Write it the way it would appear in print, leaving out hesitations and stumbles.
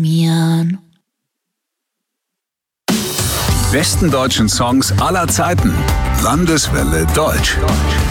Mian. Die besten deutschen Songs aller Zeiten. Landeswelle Deutsch.